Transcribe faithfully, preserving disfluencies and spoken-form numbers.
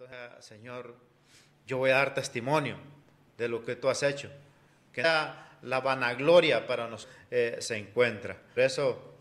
Entonces, Señor, yo voy a dar testimonio de lo que tú has hecho. Que la vanagloria para nosotros eh, se encuentra. Por eso